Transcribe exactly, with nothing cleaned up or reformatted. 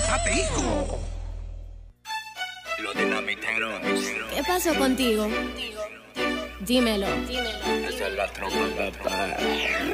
¡Lánzate, hijo! Los dinamiteros. ¿Qué pasó contigo? Dímelo. Esa es la tropa, papá.